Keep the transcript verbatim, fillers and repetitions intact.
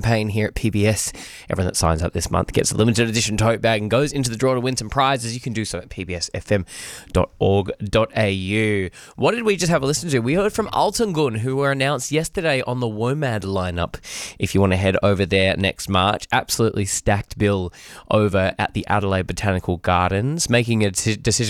campaign here at P B S. Everyone that signs up this month gets a limited edition tote bag and goes into the draw to win some prizes. You can do so at p b s f m dot org dot a u. What did we just have a listen to? We heard from Altungun, who were announced yesterday on the WOMAD lineup. If you want to head over there next March, absolutely stacked bill over at the Adelaide Botanical Gardens, making a t- decision